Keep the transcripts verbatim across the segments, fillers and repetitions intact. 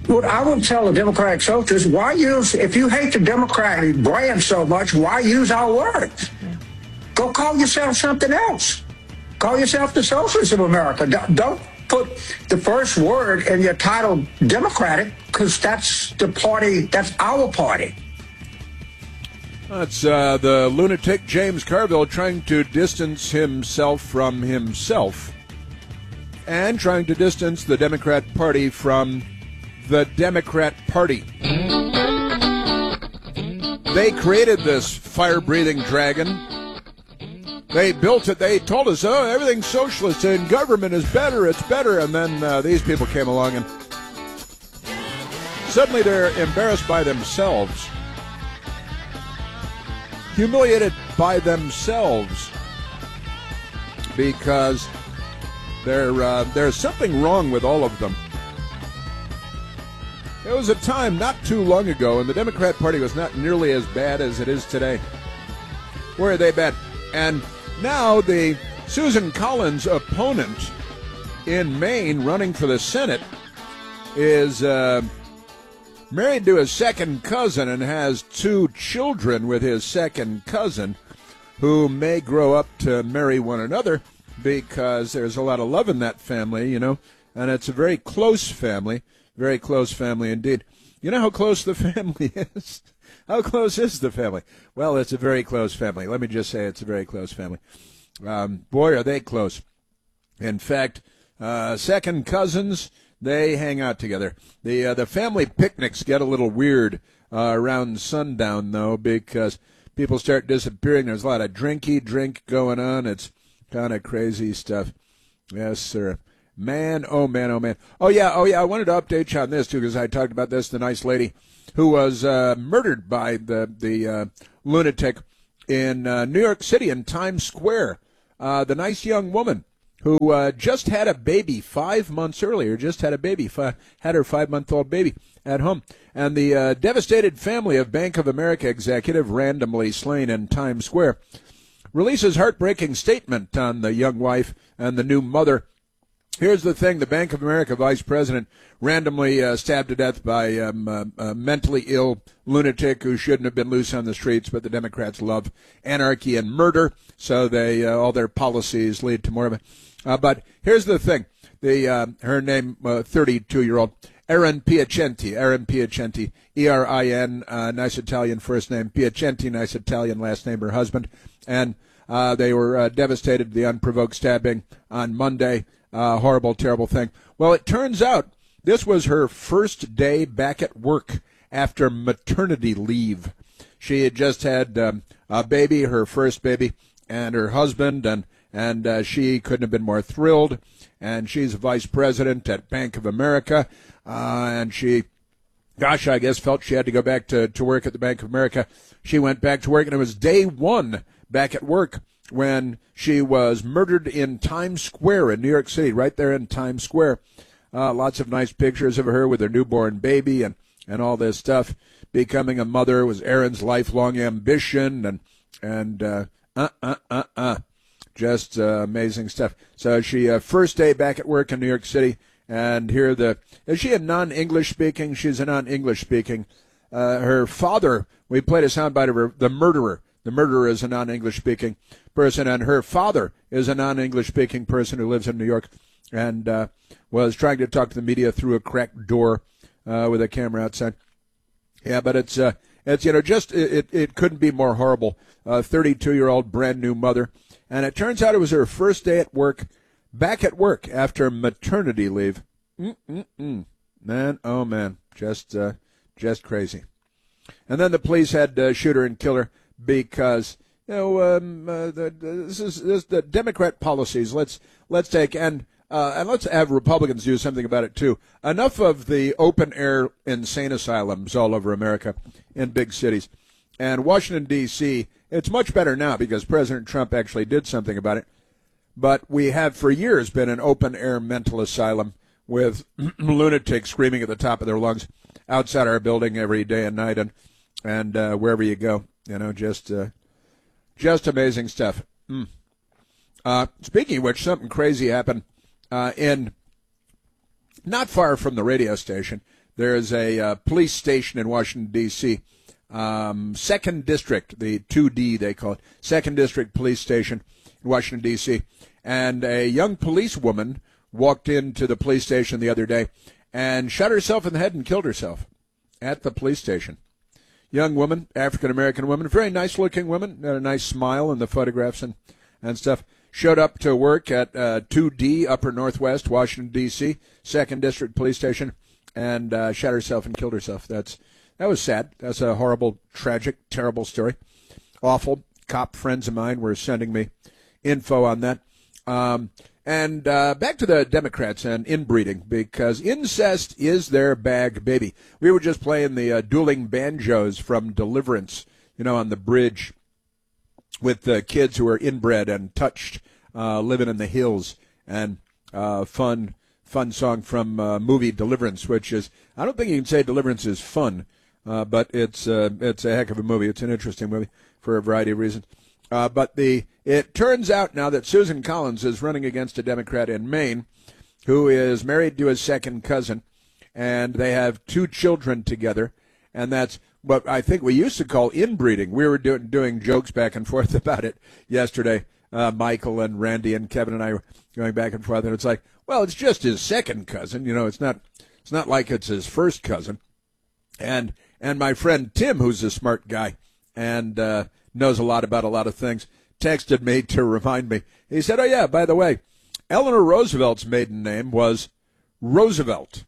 What I would tell the Democratic Socialists, why use, if you hate the Democratic brand so much, why use our words? Go call yourself something else. Call yourself the Socialists of America. Don't put the first word in your title Democratic, because that's the party, that's our party. That's uh, the lunatic James Carville trying to distance himself from himself and trying to distance the Democrat Party from the Democrat Party. They created this fire-breathing dragon. They built it. They told us, oh, everything's socialist and government is better, it's better. And then uh, these people came along and suddenly they're embarrassed by themselves, humiliated by themselves, because there, uh, there's something wrong with all of them. There was a time not too long ago when the Democrat Party was not nearly as bad as it is today. Where are they bad? And now the Susan Collins opponent in Maine running for the Senate is uh, married to his second cousin and has two children with his second cousin who may grow up to marry one another because there's a lot of love in that family, you know, and it's a very close family. Very close family indeed. You know how close the family is? How close is the family? Well, it's a very close family. Let me just say it's a very close family. Um, boy, are they close. In fact, uh, second cousins, they hang out together. The uh, the family picnics get a little weird uh, around sundown, though, because people start disappearing. There's a lot of drinky drink going on. It's kind of crazy stuff. Yes, sir. Man, oh, man, oh, man. Oh, yeah, oh, yeah, I wanted to update you on this, too, because I talked about this, the nice lady who was uh, murdered by the, the uh, lunatic in uh, New York City in Times Square. Uh, the nice young woman who uh, just had a baby five months earlier, just had a baby, fi- had her five-month-old baby at home. And the uh, devastated family of Bank of America executive randomly slain in Times Square releases heartbreaking statement on the young wife and the new mother. Here's the thing. The Bank of America vice president randomly uh, stabbed to death by um, uh, a mentally ill lunatic who shouldn't have been loose on the streets, but the Democrats love anarchy and murder, so they uh, all their policies lead to more of it. Uh, but here's the thing. The uh, her name, uh, thirty-two-year-old Erin Piacenti, Erin Piacenti, E R I N, uh, nice Italian first name, Piacenti, nice Italian last name, her husband. And uh, they were uh, devastated, the unprovoked stabbing on Monday. Uh, horrible, terrible thing. Well, it turns out this was her first day back at work after maternity leave. She had just had um, a baby, her first baby, and her husband, and, and uh, she couldn't have been more thrilled. And she's vice president at Bank of America, uh, and she, gosh, I guess felt she had to go back to, to work at the Bank of America. She went back to work, and it was day one back at work when she was murdered in Times Square in New York City, right there in Times Square. Uh, lots of nice pictures of her with her newborn baby and, and all this stuff. Becoming a mother was Erin's lifelong ambition, and and uh, uh, uh, uh, uh. just uh, amazing stuff. So she, uh, first day back at work in New York City, and here the, is she a non-English speaking? She's a non-English speaking. Uh, her father, we played a soundbite of her, the murderer. The murderer is a non-English speaking person, and her father is a non-English speaking person who lives in New York and uh, was trying to talk to the media through a cracked door uh, with a camera outside. Yeah, but it's, uh, it's you know, just, it, it couldn't be more horrible. A thirty-two-year-old brand new mother. And it turns out it was her first day at work, back at work after maternity leave. Mm-mm-mm. Man, oh man, just, uh, just crazy. And then the police had to shoot her and kill her. Because you know um, uh, the, this is this, the Democrat policies. Let's let's take and uh, and let's have Republicans do something about it too. Enough of the open air insane asylums all over America in big cities, and Washington D C It's much better now because President Trump actually did something about it. But we have for years been an open air mental asylum with lunatics screaming at the top of their lungs outside our building every day and night, and and uh, wherever you go. You know, just uh, just amazing stuff. Mm. Uh, speaking of which, something crazy happened uh, in not far from the radio station. There's a uh, police station in Washington, D C, um, second District, the two D they call it, second District Police Station in Washington, D C, and a young policewoman walked into the police station the other day and shot herself in the head and killed herself at the police station. Young woman, African-American woman, very nice-looking woman, had a nice smile in the photographs and, and stuff. Showed up to work at uh, two D, Upper Northwest, Washington, D C, second District Police Station, and uh, shot herself and killed herself. That's That was sad. That's a horrible, tragic, terrible story. Awful. Cop friends of mine were sending me info on that. Um, and uh, back to the Democrats and inbreeding, because incest is their bag, baby. We were just playing the uh, dueling banjos from Deliverance, you know, on the bridge with the kids who are inbred and touched, uh, living in the hills, and uh, fun, fun song from uh, movie Deliverance, which is, I don't think you can say Deliverance is fun, uh, but it's uh, it's a heck of a movie. It's an interesting movie for a variety of reasons. Uh, but the it turns out now that Susan Collins is running against a Democrat in Maine who is married to his second cousin, and they have two children together, and that's what I think we used to call inbreeding. We were doing, doing jokes back and forth about it yesterday. Uh, Michael and Randy and Kevin and I were going back and forth, and it's like, well, it's just his second cousin. You know, it's not it's not like it's his first cousin. And and my friend Tim, who's a smart guy and uh, knows a lot about a lot of things, texted me to remind me. He said, oh, yeah, by the way, Eleanor Roosevelt's maiden name was Roosevelt.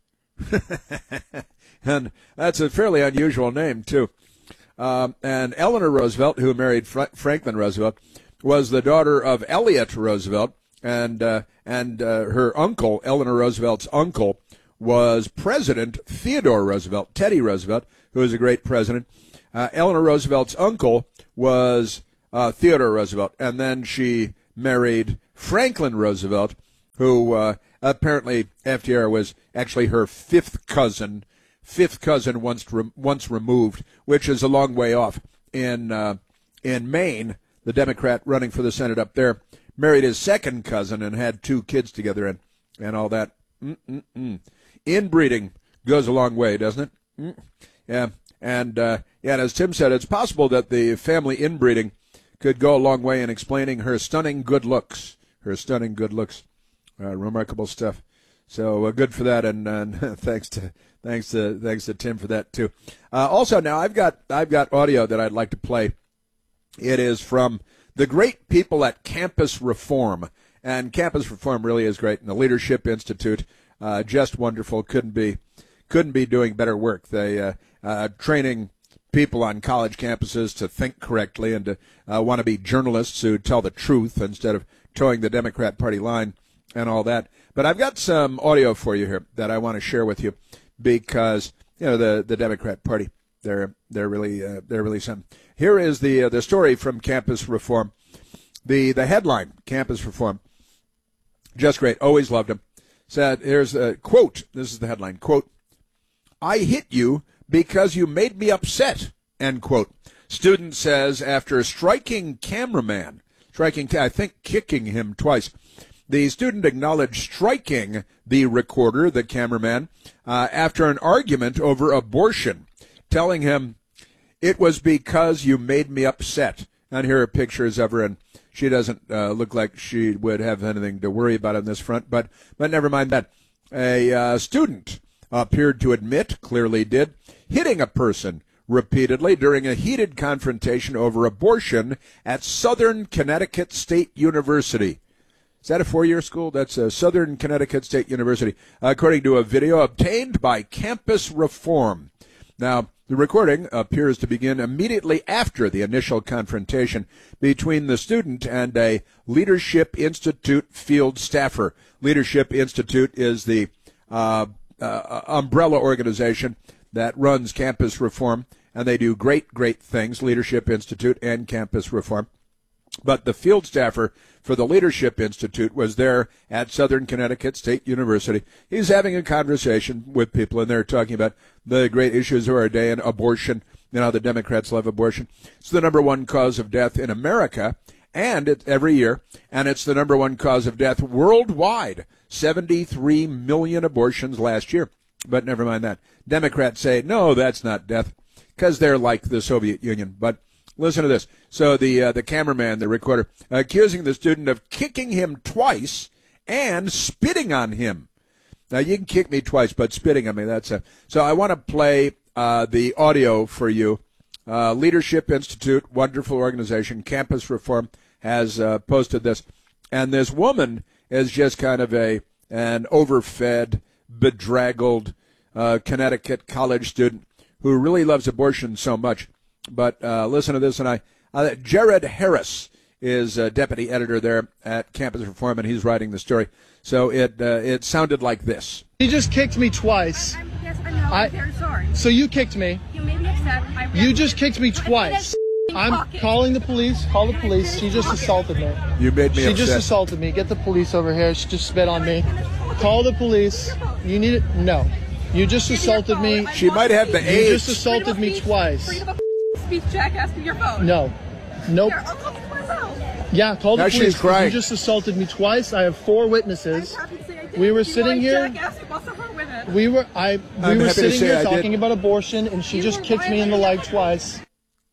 And that's a fairly unusual name, too. Um, and Eleanor Roosevelt, who married Fra- Franklin Roosevelt, was the daughter of Elliott Roosevelt, and uh, and uh, her uncle, Eleanor Roosevelt's uncle, was President Theodore Roosevelt, Teddy Roosevelt, who was a great president. Uh, Eleanor Roosevelt's uncle was uh, Theodore Roosevelt, and then she married Franklin Roosevelt, who uh, apparently F D R was actually her fifth cousin, fifth cousin once re- once removed, which is a long way off. In uh, in Maine, the Democrat running for the Senate up there married his second cousin and had two kids together, and and all that. Mm-mm-mm. Inbreeding goes a long way, doesn't it? Mm. Yeah, and uh, yeah, and as Tim said, it's possible that the family inbreeding could go a long way in explaining her stunning good looks. Her stunning good looks, uh, remarkable stuff. So uh, good for that, and, and thanks to thanks to thanks to Tim for that too. Uh, also, now I've got I've got audio that I'd like to play. It is from the great people at Campus Reform, and Campus Reform really is great, and the Leadership Institute, uh, just wonderful. Couldn't be couldn't be doing better work. They uh, uh, training people on college campuses to think correctly and to uh, want to be journalists who tell the truth instead of towing the Democrat Party line and all that. But I've got some audio for you here that I want to share with you because, you know, the, the Democrat Party, they're they're really uh, they're really something. Here is the uh, the story from Campus Reform. The the headline, Campus Reform, just great. Always loved him. Said, here's a quote. This is the headline. Quote, I hit you because you made me upset, end quote. Student says after striking cameraman, striking, I think kicking him twice. The student acknowledged striking the recorder, the cameraman, uh, after an argument over abortion, telling him, it was because you made me upset. And here are pictures of her, and she doesn't uh, look like she would have anything to worry about on this front, but, but never mind that. A uh, student appeared to admit, clearly did, hitting a person repeatedly during a heated confrontation over abortion at Southern Connecticut State University. Is that a four-year school? That's uh, Southern Connecticut State University, according to a video obtained by Campus Reform. Now, the recording appears to begin immediately after the initial confrontation between the student and a Leadership Institute field staffer. Leadership Institute is the uh, uh, umbrella organization that runs Campus Reform, and they do great, great things, Leadership Institute and Campus Reform. But the field staffer for the Leadership Institute was there at Southern Connecticut State University. He's having a conversation with people, and they're talking about the great issues of our day and abortion. You know, the Democrats love abortion. It's the number one cause of death in America, and it, every year, and it's the number one cause of death worldwide. seventy-three million abortions last year. But never mind that. Democrats say, no, that's not death, because they're like the Soviet Union. But listen to this. So the uh, the cameraman, the recorder, accusing the student of kicking him twice and spitting on him. Now, you can kick me twice, but spitting on me, that's a... So I want to play uh, the audio for you. Uh, Leadership Institute, wonderful organization, Campus Reform, has uh, posted this. And this woman is just kind of a an overfed, bedraggled uh, Connecticut college student who really loves abortion so much. But uh, listen to this, and I... Uh, Jared Harris is uh, deputy editor there at Campus Reform, and he's writing the story. So it uh, it sounded like this. He just kicked me twice. I'm, I'm, yes, I know. I'm I, very sorry. So you kicked me. You made me upset. I You just kicked me twice. I'm pocket. calling the police. Call the police. She just assaulted me. You made me She upset. just assaulted me. Get the police over here. She just spit on me. Call the police. You need it? No. You just assaulted me. She might have the You AIDS. just assaulted me twice. Freedom of speech, jackass, to your phone. No. Nope. Here, I'll call it myself. Yeah, call the Now police. she's crying. You just assaulted me twice. I have four witnesses. I'm happy to say I did. We were You sitting are here. a jackass who wants to hurt women. We were I we I'm were happy to sitting say here I did. talking about abortion, and she You just were kicked me in the leg violating twice.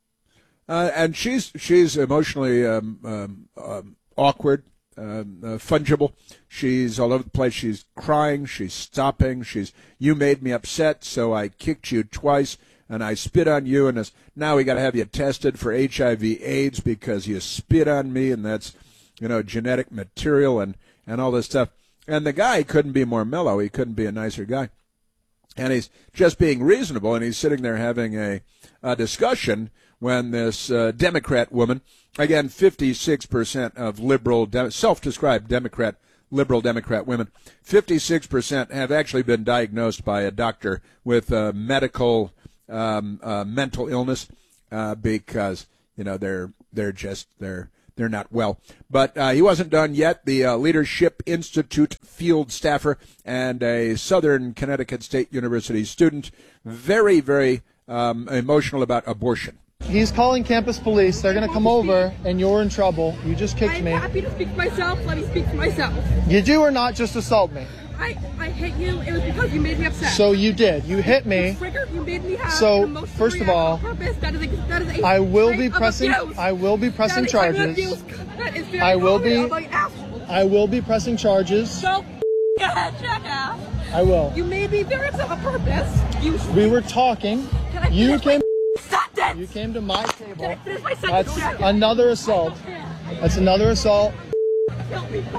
Uh, and she's she's emotionally um, um, um, awkward, um, uh, fungible. She's all over the place. She's crying. She's stopping. She's, you made me upset, so I kicked you twice, and I spit on you, and it's, now we got to have you tested for H I V AIDS because you spit on me, and that's, you know, genetic material and, and all this stuff. And the guy couldn't be more mellow. He couldn't be a nicer guy. And he's just being reasonable, and he's sitting there having a, a discussion when this uh, Democrat woman, again, fifty-six percent of liberal, de- self-described Democrat, liberal Democrat women, fifty-six percent have actually been diagnosed by a doctor with uh, medical, um, uh, mental illness uh, because, you know, they're they're just, they're they're not well. But uh, he wasn't done yet. The uh, Leadership Institute field staffer and a Southern Connecticut State University student, very, very um, emotional about abortion. He's calling campus police. They're going to come over, and you're in trouble. You just kicked I'm me. happy to speak for myself. Let me speak for myself. You do or not just assault me? I, I hit you. It was because you made me upset. So you did. You hit You me. triggered. You made me have So, an emotional first of reaction all, on purpose. That is a, that is a I will straight be up pressing. abuse. I will be pressing That is an charges. abuse. That is very I will be- common among assholes. I will be pressing charges. So, go ahead, jackass. I will. You made me very upset on purpose. You. We were talking. Can I You finish my came. sentence? You came to my Can I table. finish my sentence, That's jackass? another assault. That's another assault. Kill me.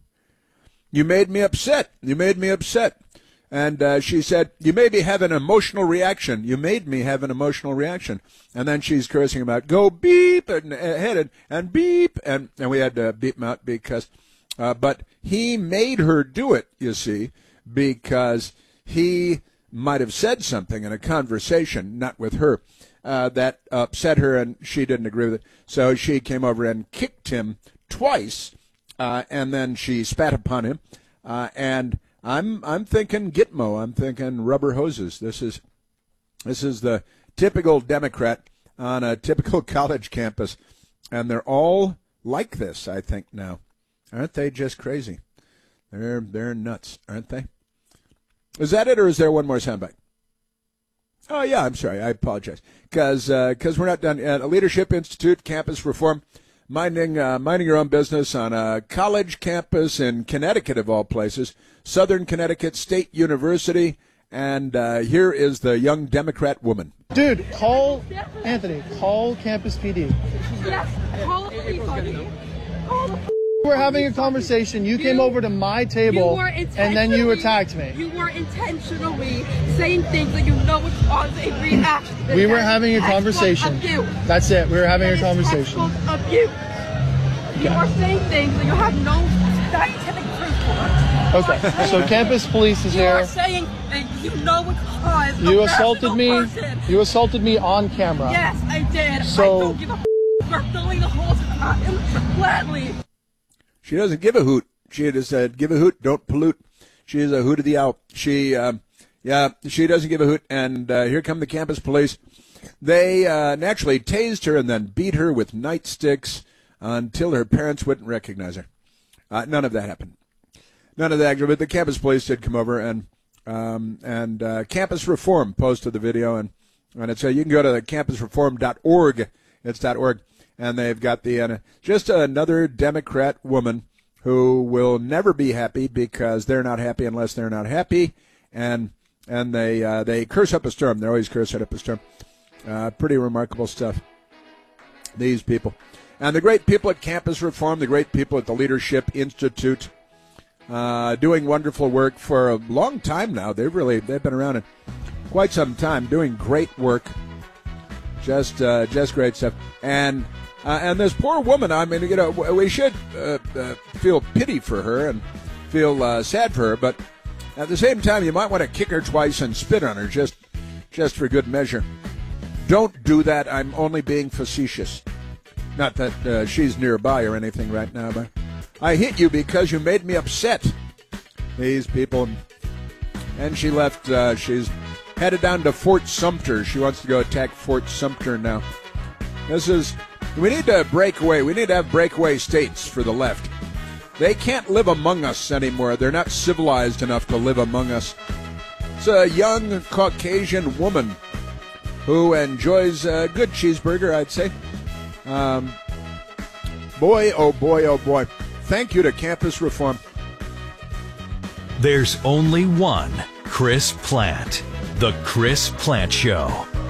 You made me upset. You made me upset. And uh, she said, you made me have an emotional reaction. You made me have an emotional reaction. And then she's cursing about, go beep, and uh, headed, and beep. And, and we had to beep him out because, uh, but he made her do it, you see, because he might have said something in a conversation, not with her, uh, that upset her, and she didn't agree with it. So she came over and kicked him twice, uh, and then she spat upon him, uh, and I'm I'm thinking Gitmo. I'm thinking rubber hoses. This is this is the typical Democrat on a typical college campus, and they're all like this. I think now, aren't they just crazy? They're they're nuts, aren't they? Is that it, or is there one more soundbite? Oh yeah, I'm sorry. I apologize because because we're not done yet. A Leadership Institute campus reform. Minding uh, minding your own business on a college campus in Connecticut, of all places, Southern Connecticut State University, and uh, here is the young Democrat woman. Dude, call Anthony. Call Campus P D. Yes. Call the police on me. Call the We were having a conversation. You came over to my table, You were and then you intentionally- attacked me. You were intentionally saying things that you know would cause a reaction. We were having a Textbook conversation. abuse. That's it. We were having That a is conversation. textbook abuse. You are saying things that you have no scientific proof for. Okay, so campus police is You here. are saying that you know what caused You a assaulted rational me. person. You assaulted me on camera. Yes, I did. So- I don't give a f- for filling the holes in him gladly. She doesn't give a hoot. She just said, "Give a hoot, don't pollute." She is a hoot of the owl. She, um, yeah, she doesn't give a hoot. And uh, here come the campus police. They uh, naturally tased her and then beat her with nightsticks until her parents wouldn't recognize her. Uh, none of that happened. None of that. But the campus police did come over, and Um, and uh, Campus Reform posted the video, and, and it's uh, you can go to campus reform dot org. It's .org, and they've got the uh, just another Democrat woman who will never be happy because they're not happy unless they're not happy, and and they uh, they curse up a storm. They're always cursing up a storm. Uh, pretty remarkable stuff, these people. And the great people at Campus Reform, the great people at the Leadership Institute, uh, doing wonderful work for a long time now. They've really they've been around in quite some time, doing great work. Just uh, just great stuff. And uh, and this poor woman, I mean, you know, we should uh, uh, feel pity for her and feel uh, sad for her, but at the same time, you might want to kick her twice and spit on her just just for good measure. Don't do that. I'm only being facetious. Not that uh, she's nearby or anything right now, but I hit you because you made me upset. These people. And she left. Uh, she's headed down to Fort Sumter. She wants to go attack Fort Sumter now. This is, we need to break away. We need to have breakaway states for the left. They can't live among us anymore. They're not civilized enough to live among us. It's a young Caucasian woman who enjoys a good cheeseburger, I'd say. Um, boy, oh boy, oh boy. Thank you to Campus Reform. There's only one Chris Plante. The Chris Plante Show.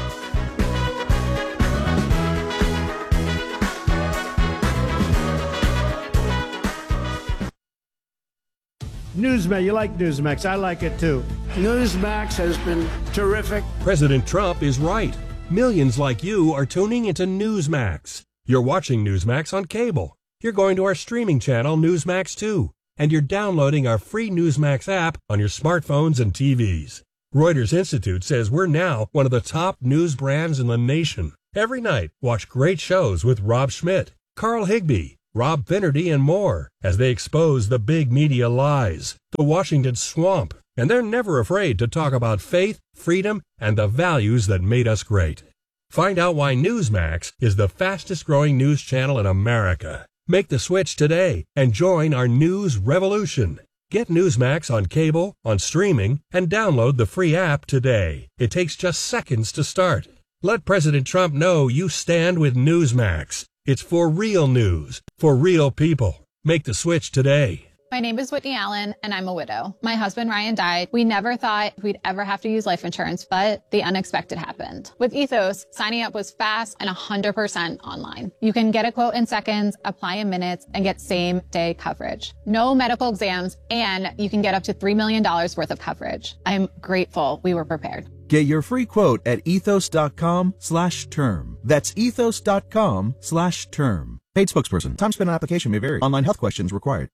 Newsmax, you like Newsmax. I like it too. Newsmax has been terrific. President Trump is right. Millions like you are tuning into Newsmax. You're watching Newsmax on cable. You're going to our streaming channel, Newsmax two. And you're downloading our free Newsmax app on your smartphones and T Vs. Reuters Institute says we're now one of the top news brands in the nation. Every night, watch great shows with Rob Schmidt, Carl Higbie, Rob Finnerty, and more as they expose the big media lies, the Washington swamp, and they're never afraid to talk about faith, freedom, and the values that made us great. Find out why Newsmax is the fastest-growing news channel in America. Make the switch today and join our news revolution. Get Newsmax on cable, on streaming, and download the free app today. It takes just seconds to start. Let President Trump know you stand with Newsmax. It's for real news, for real people. Make the switch today. My name is Whitney Allen, and I'm a widow. My husband, Ryan, died. We never thought we'd ever have to use life insurance, but the unexpected happened. With Ethos, signing up was fast and one hundred percent online. You can get a quote in seconds, apply in minutes, and get same-day coverage. No medical exams, and you can get up to three million dollars worth of coverage. I'm grateful we were prepared. Get your free quote at ethos.com slash term. That's ethos.com slash term. Paid spokesperson. Time spent on application may vary. Online health questions required.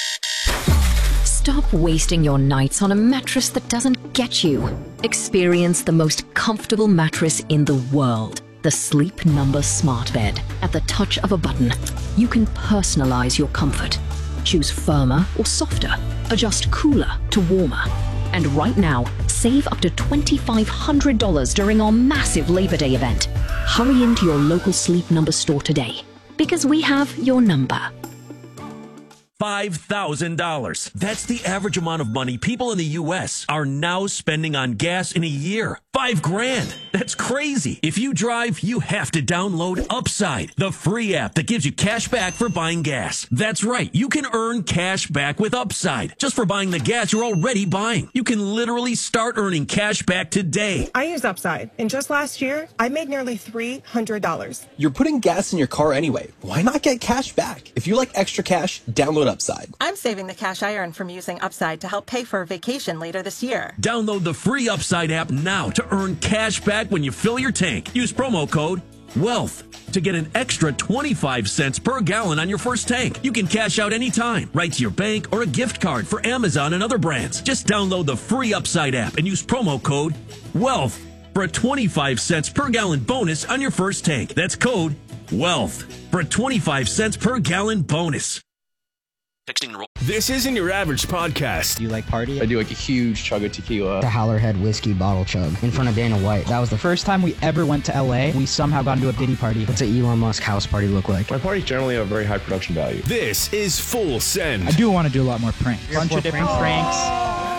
Stop wasting your nights on a mattress that doesn't get you. Experience the most comfortable mattress in the world. The Sleep Number Smart Bed. At the touch of a button, you can personalize your comfort. Choose firmer or softer. Adjust cooler to warmer. And right now, save up to two thousand five hundred dollars during our massive Labor Day event. Hurry into your local Sleep Number store today, because we have your number. five thousand dollars. That's the average amount of money people in the U S are now spending on gas in a year. Five grand. That's crazy. If you drive, you have to download Upside, the free app that gives you cash back for buying gas. That's right. You can earn cash back with Upside just for buying the gas you're already buying. You can literally start earning cash back today. I use Upside, and just last year, I made nearly three hundred dollars. You're putting gas in your car anyway. Why not get cash back? If you like extra cash, download Upside. I'm saving the cash I earn from using Upside to help pay for a vacation later this year. Download the free Upside app now to earn cash back when you fill your tank. Use promo code WEALTH to get an extra twenty-five cents per gallon on your first tank. You can cash out anytime, right to your bank or a gift card for Amazon and other brands. Just download the free Upside app and use promo code WEALTH for a twenty-five cents per gallon bonus on your first tank. That's code WEALTH for a twenty-five cents per gallon bonus. This isn't your average podcast. Do you like party? I do like a huge chug of tequila. The Howlerhead whiskey bottle chug in front of Dana White. That was the first time we ever went to L A. We somehow got into a Diddy party. What's an Elon Musk house party look like? My parties generally have very high production value. This is Full Send. I do want to do a lot more pranks. A bunch of different pranks.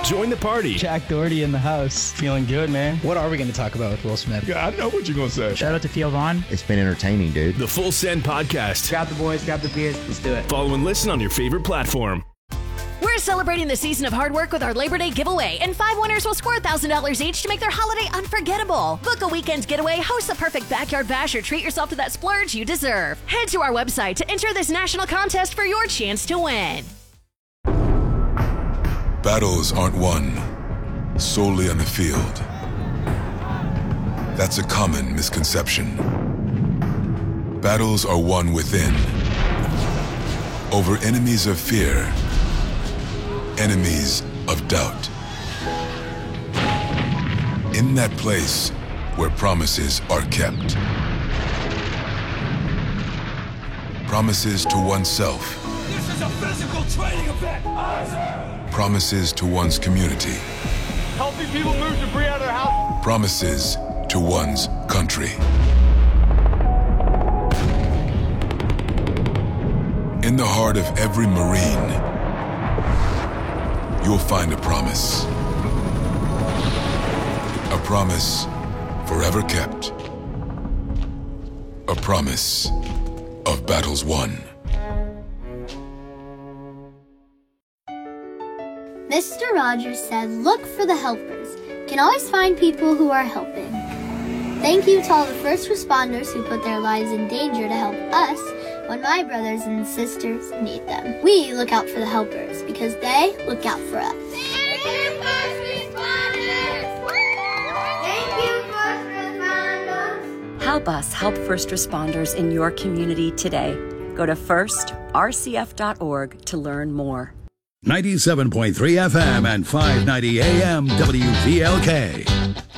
Join the party. Jack Doherty in the house. Feeling good, man. What are we going to talk about with Will Smith? Yeah, I know what you're going to say. Shout out to Theo Vaughn. It's been entertaining, dude. The Full Send Podcast. Grab the boys, grab the beers. Let's do it. Follow and listen on your favorite platform. We're celebrating the season of hard work with our Labor Day giveaway, and five winners will score one thousand dollars each to make their holiday unforgettable. Book a weekend getaway, host the perfect backyard bash, or treat yourself to that splurge you deserve. Head to our website to enter this national contest for your chance to win. Battles aren't won solely on the field. That's a common misconception. Battles are won within, over enemies of fear, enemies of doubt. In that place where promises are kept. Promises to oneself. This is a physical training event. Promises to one's community. Helping people move debris out of their house. Promises to one's country. In the heart of every Marine, you'll find a promise. A promise forever kept. A promise of battles won. Mister Rogers said, look for the helpers. You can always find people who are helping. Thank you to all the first responders who put their lives in danger to help us when my brothers and sisters need them. We look out for the helpers because they look out for us. Thank you, first responders! Thank you, first responders! Help us help first responders in your community today. Go to first r c f dot org to learn more. ninety-seven point three F M and five ninety A M W V L K.